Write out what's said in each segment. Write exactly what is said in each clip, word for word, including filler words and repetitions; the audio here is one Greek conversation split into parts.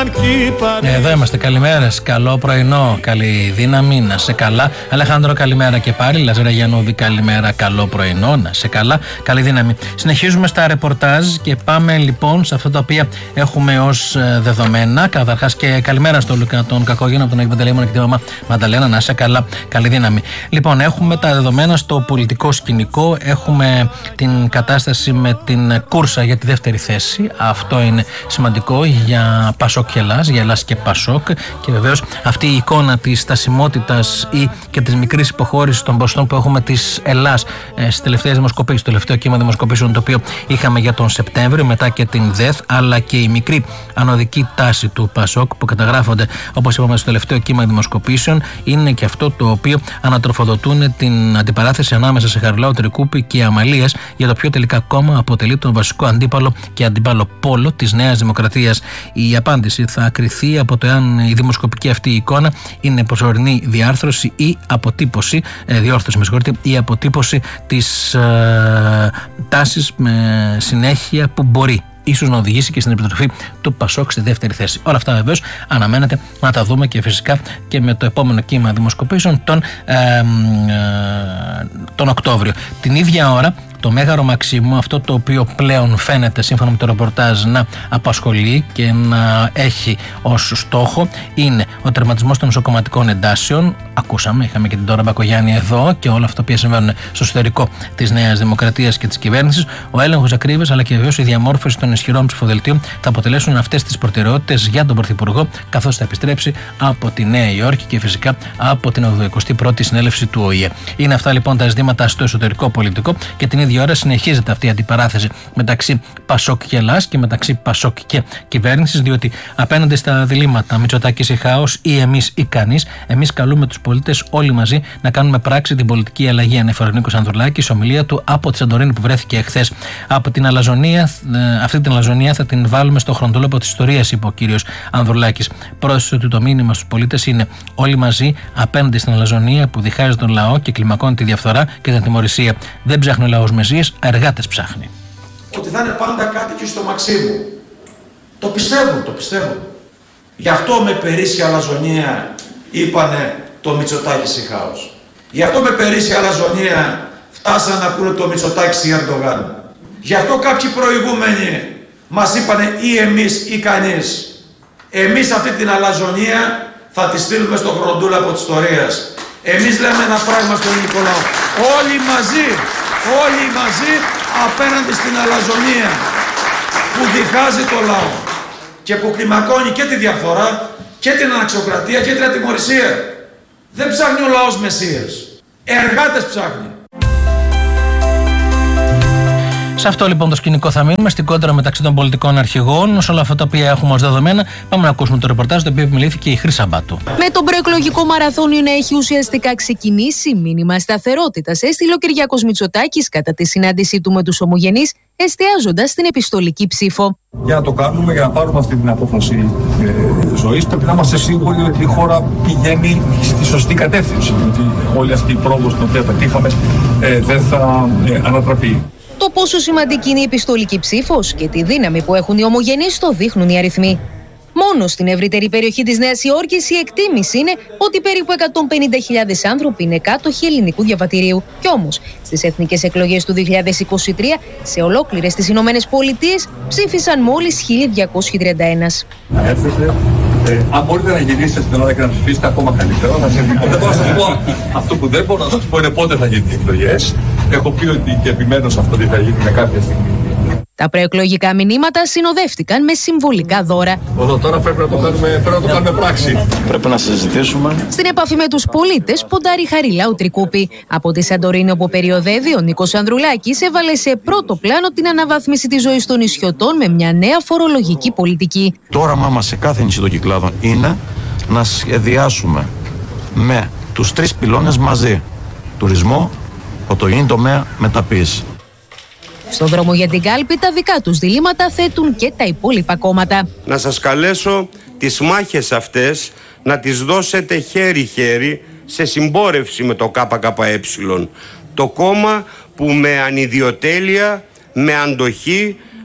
Εδώ είμαστε, καλημέρες, καλό πρωινό, καλή δύναμη, να σε καλά. Αλεχάνδρο, καλημέρα και πάλι. Λαζέρα Γιαννούδη, καλημέρα, καλό πρωινό, να σε καλά, καλή δύναμη. Συνεχίζουμε στα ρεπορτάζ και πάμε λοιπόν σε αυτά τα οποία έχουμε ως δεδομένα. Καταρχάς και καλημέρα στο Λουκά τον Κακόγενο από τον Αγίου Παντελεήμονα και τη μαμά Μανταλένα, να σε καλά, καλή δύναμη. Λοιπόν, έχουμε τα δεδομένα στο πολιτικό σκηνικό, έχουμε την κατάσταση με την κούρσα για τη δεύτερη θέση. Αυτό είναι σημαντικό για Πασόκ και Ελλάς, για Ελλάς και Πασόκ, και βεβαίως αυτή η εικόνα της στασιμότητας ή και της μικρής υποχώρησης των ποστών που έχουμε της Ελλάς ε, στις τελευταίες δημοσκοπήσεις, το τελευταίο κύμα δημοσκοπήσεων το οποίο είχαμε για τον Σεπτέμβριο, μετά και την ΔΕΘ, αλλά και η μικρή ανωδική τάση του Πασόκ που καταγράφονται, όπως είπαμε, στο τελευταίο κύμα δημοσκοπήσεων, είναι και αυτό το οποίο ανατροφοδοτούν την αντιπαράθεση ανάμεσα σε Χαριλάου, Τρικούπη και Αμαλίας για το ποιο τελικά κόμμα αποτελεί τον βασικό αντίπαλο και αντίπαλο πόλο της Νέας Δημοκρατίας. Η απάντηση θα κριθεί από το εάν η δημοσκοπική αυτή εικόνα είναι προσωρινή διάρθρωση ή αποτύπωση, ε, διόρθωση με συγχωρείτε, ή αποτύπωση της ε, τάσης με συνέχεια που μπορεί ίσως να οδηγήσει και στην επιστροφή του Πασόκ στη δεύτερη θέση. Όλα αυτά βεβαίως αναμένεται να τα δούμε και φυσικά και με το επόμενο κύμα δημοσκοπήσεων τον, ε, ε, τον Οκτώβριο. Την ίδια ώρα το Μέγαρο Μαξίμου, αυτό το οποίο πλέον φαίνεται σύμφωνα με το ρεπορτάζ να απασχολεί και να έχει ως στόχο, είναι ο τερματισμός των νοσοκομματικών εντάσεων. Ακούσαμε, είχαμε και την Τώρα Μπακογιάννη εδώ και όλα αυτά που συμβαίνουν στο εσωτερικό της Νέας Δημοκρατίας και της κυβέρνησης. Ο έλεγχος ακρίβειας αλλά και βεβαίως η διαμόρφωση των ισχυρών ψηφοδελτίων θα αποτελέσουν αυτές τις προτεραιότητες για τον Πρωθυπουργό, καθώς θα επιστρέψει από τη Νέα Υόρκη και φυσικά από την ογδοηκοστή πρώτη συνέλευση του Ο Η Ε. Είναι αυτά λοιπόν τα ζητήματα στο εσωτερικό πολιτικό και την ίδια ώρα συνεχίζεται αυτή η αντιπαράθεση μεταξύ Πασόκ και Ελλάς και μεταξύ Πασόκ και κυβέρνησης, διότι απέναντι στα διλήμματα Μητσοτάκης ή χάος ή εμείς ή κανείς, εμείς καλούμε τους πολίτες όλοι μαζί να κάνουμε πράξη την πολιτική αλλαγή. Ανέφερε ο Νίκος Ανδρουλάκης, ομιλία του από τη Σαντορίνη που βρέθηκε εχθές. Από την αλαζονία, αυτή την αλαζονία θα την βάλουμε στο χροντόλοπο της ιστορίας, είπε ο κύριος Ανδρουλάκης. Πρόσθεσε ότι το μήνυμα στους πολίτες είναι όλοι μαζί απέναντι στην αλαζονία που διχάζει τον λαό και κλιμακώνει τη διαφθορά και την ατιμωρησία. Δεν ψάχνει ο λαός μεσίες, εργάτες ψάχνει. Ότι θα είναι πάντα κάτι και στο Μαξίμου. Το πιστεύουν, το πιστεύουν. Γι' αυτό με περίσσια αλαζονία είπανε το Μητσοτάκης ή χάος. Γι' αυτό με περίσσια αλαζονία φτάσαν να πούνε το Μητσοτάκης ή Ερντογάν. Γι' αυτό κάποιοι προηγούμενοι μας είπανε ή εμείς ή κανείς. Εμείς αυτή την αλαζονία θα τη στείλουμε στο χροντούλαπο της ιστορίας. Εμείς λέμε ένα πράγμα στον ελληνικό λαό. Όλοι μαζί, όλοι μαζί απέναντι στην αλαζονία που διχάζει το λαό και που κλιμακώνει και τη διαφθορά και την αναξιοκρατία και την ατιμωρησία. Δεν ψάχνει ο λαός μεσίες. Εργάτες ψάχνει. Σε αυτό λοιπόν το σκηνικό θα μείνουμε, στην κόντρα μεταξύ των πολιτικών αρχηγών. Σε όλα αυτά τα οποία έχουμε ως δεδομένα, πάμε να ακούσουμε το ρεπορτάζ το οποίο επιμελήθηκε η Χρύσα Μπάτου. Με τον προεκλογικό μαραθώνιο να έχει ουσιαστικά ξεκινήσει, μήνυμα σταθερότητας έστειλε ο Κυριάκος Μητσοτάκης κατά τη συνάντησή του με τους ομογενείς, εστιάζοντας στην επιστολική ψήφο. Για να το κάνουμε, για να πάρουμε αυτή την απόφαση ε, ζωής, πρέπει να είμαστε σίγουροι ότι η χώρα πηγαίνει στη σωστή κατεύθυνση. Ότι όλη αυτή η πρόοδος την οποία πετύχαμε ε, δεν θα ε, ανατραπεί. Το πόσο σημαντική είναι η επιστολική ψήφος και τη δύναμη που έχουν οι ομογενείς το δείχνουν οι αριθμοί. Μόνο στην ευρύτερη περιοχή της Νέας Υόρκης η εκτίμηση είναι ότι περίπου εκατόν πενήντα χιλιάδες άνθρωποι είναι κάτοχοι ελληνικού διαβατηρίου. Κι όμως, στις εθνικές εκλογές του δύο χιλιάδες είκοσι τρία, σε ολόκληρες τις Ηνωμένες Πολιτείες ψήφισαν μόλις χίλια διακόσιοι τριάντα ένα. Έρχεται, ε, αν μπορείτε να γυρίσετε στην ώρα και να ψηφίσετε ακόμα καλύτερα, να σας πω. Δεν μπορώ να σας πω. Αυτό που δεν μπορώ να σας πω είναι πότε θα γίνουν οι εκλογές. Έχω πει ότι και επιμένω σε αυτό ότι θα γίνει κάποια στιγμή. Τα προεκλογικά μηνύματα συνοδεύτηκαν με συμβολικά δώρα. Εδώ τώρα πρέπει να το κάνουμε, πρέπει να το κάνουμε πράξη. Πρέπει να συζητήσουμε. Στην επαφή με τους πολίτες, ποντάρει Χαριλάου Τρικούπη. Από τη Σαντορίνη, όπου περιοδεύει, ο Νίκος Ανδρουλάκης έβαλε σε πρώτο πλάνο την αναβάθμιση της ζωής των νησιωτών με μια νέα φορολογική πολιτική. Το όραμά μας σε κάθε νησί των Κυκλάδων είναι να σχεδιάσουμε με τους τρεις πυλώνες μαζί. Τουρισμό, πρωτογενή τομέα, μεταποίηση. Στον δρόμο για την κάλπη τα δικά τους διλήμματα θέτουν και τα υπόλοιπα κόμματα. Να σας καλέσω τις μάχες αυτές να τις δώσετε χέρι-χέρι σε συμπόρευση με το ΚΚΕ. Το κόμμα που με ανιδιοτέλεια, με αντοχή,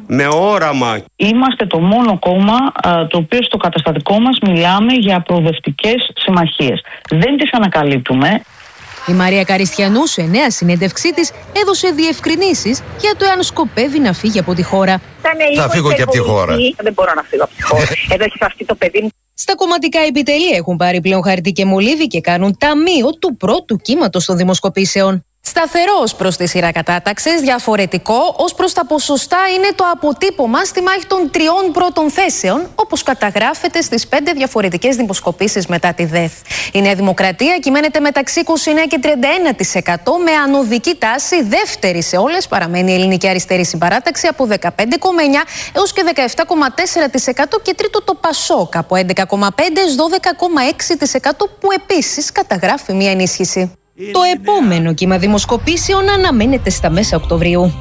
με όραμα. Είμαστε το μόνο κόμμα α, το οποίο στο καταστατικό μας μιλάμε για προοδευτικές συμμαχίες. Δεν τις ανακαλύπτουμε. Η Μαρία Καριστιανού σε νέα συνέντευξή της έδωσε διευκρινήσεις για το εάν σκοπεύει να φύγει από τη χώρα. Θα φύγω και από τη χώρα. Δεν μπορώ να φύγω από τη χώρα. Εδώ έχει αυτή το παιδί μου. Στα κομματικά επιτελεία έχουν πάρει πλέον χαρτί και μολύβι και κάνουν ταμείο του πρώτου κύματος των δημοσκοπήσεων. Σταθερό ως προς τη σειρά κατάταξης, διαφορετικό ως προς τα ποσοστά είναι το αποτύπωμα στη μάχη των τριών πρώτων θέσεων, όπως καταγράφεται στις πέντε διαφορετικές δημοσκοπήσεις μετά τη ΔΕΘ. Η Νέα Δημοκρατία κυμαίνεται μεταξύ είκοσι εννέα και τριάντα ένα τοις εκατό με ανωδική τάση. Δεύτερη σε όλες παραμένει η Ελληνική Αριστερή Συμπαράταξη από δεκαπέντε κόμμα εννέα έως και δεκαεπτά κόμμα τέσσερα τοις εκατό και τρίτο το Πασόκ από έντεκα κόμμα πέντε έως δώδεκα κόμμα έξι τοις εκατό που επίσης καταγράφει μια ενίσχυση. Το επόμενο κύμα δημοσκοπήσεων αναμένεται στα μέσα Οκτωβρίου.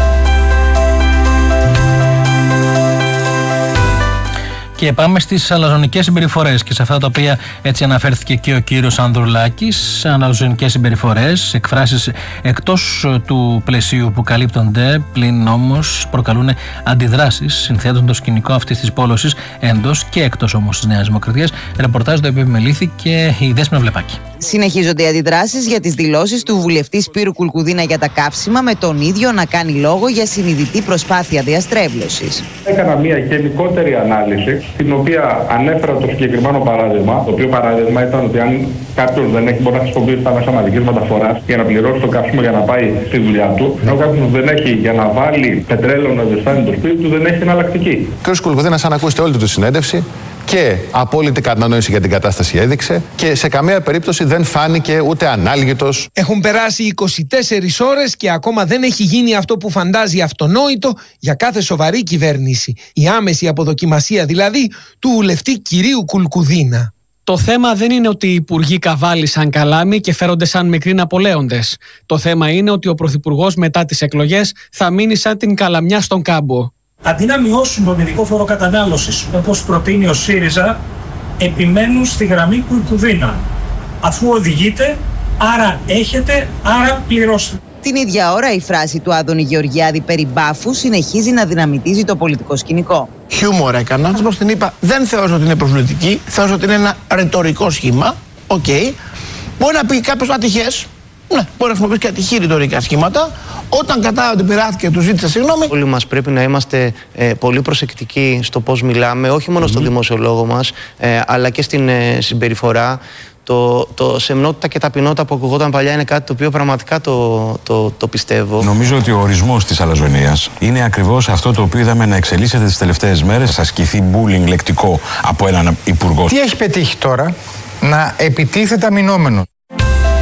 Και πάμε στις αλαζονικές συμπεριφορές και σε αυτά τα οποία έτσι αναφέρθηκε και ο κύριος Ανδρουλάκης. Αλαζονικές συμπεριφορές, εκφράσεις εκτός του πλαισίου που καλύπτονται, πλην όμως προκαλούν αντιδράσεις, συνθέτουν το σκηνικό αυτής της πόλωσης εντός και εκτός όμως της Νέας Δημοκρατίας. Ρεπορτάζ το επιμελήθηκε η Δέσποινα Βλεπάκη. Συνεχίζονται οι αντιδράσεις για τις δηλώσεις του βουλευτή Σπύρου Κουλκουδίνα για τα καύσιμα, με τον ίδιο να κάνει λόγο για συνειδητή προσπάθεια διαστρέβλωσης. Έκανα μια γενικότερη ανάλυση, στην οποία ανέφερα το συγκεκριμένο παράδειγμα. Το οποίο παράδειγμα ήταν ότι αν κάποιος δεν έχει, μπορεί να χρησιμοποιήσει τα μέσα μαζικής μεταφοράς για να πληρώσει το καύσιμο για να πάει στη δουλειά του, ενώ κάποιος δεν έχει για να βάλει πετρέλαιο να ζεστάνει το σπίτι του, δεν έχει εναλλακτική. Ο κ. Κουλκουδίνας, αν ακούσετε όλη του τη συνέντευξη, και απόλυτη κατανόηση για την κατάσταση έδειξε και σε καμία περίπτωση δεν φάνηκε ούτε ανάλγητος. Έχουν περάσει είκοσι τέσσερις ώρες και ακόμα δεν έχει γίνει αυτό που φαντάζει αυτονόητο για κάθε σοβαρή κυβέρνηση. Η άμεση αποδοκιμασία δηλαδή του βουλευτή κυρίου Κουλκουδίνα. Το θέμα δεν είναι ότι οι υπουργοί καβάλισαν καλάμι και φέρονται σαν μικροί Ναπολέοντες. Το θέμα είναι ότι ο πρωθυπουργός μετά τις εκλογές θα μείνει σαν την καλαμιά στον κάμπο. Αντί να μειώσουν τον ειδικό φόρο κατανάλωσης, όπως προτείνει ο ΣΥΡΙΖΑ, επιμένουν στη γραμμή Κουλκουδίνα. Αφού οδηγείτε, άρα έχετε, άρα πληρώστε. Την ίδια ώρα η φράση του Άδωνη Γεωργιάδη περί μπάφου συνεχίζει να δυναμητίζει το πολιτικό σκηνικό. Χιούμορ έκανα, όπως την είπα, δεν θεώρησα ότι είναι προσβλητική, θεώρησα ότι είναι ένα ρητορικό σχήμα. Οκ. Okay. Μπορεί να πει κάποιος ατυχές. Ναι, μπορεί να χρησιμοποιήσει και ατυχή ρητορικά σχήματα. Όταν κατάλαβε ότι πειράχθηκε και του ζήτησε συγγνώμη. Όλοι μας πρέπει να είμαστε ε, πολύ προσεκτικοί στο πώς μιλάμε, όχι μόνο mm-hmm. στο δημόσιο λόγο μας, ε, αλλά και στην ε, συμπεριφορά. Το, το σεμνότητα και ταπεινότητα που ακουγόταν παλιά είναι κάτι το οποίο πραγματικά το, το, το πιστεύω. Νομίζω ότι ο ορισμός της αλαζονίας είναι ακριβώς αυτό το οποίο είδαμε να εξελίσσεται τις τελευταίες μέρες. Θα ασκηθεί bullying λεκτικό από έναν υπουργό. Τι έχει πετύχει τώρα? Να επιτίθεται αμυνόμενο.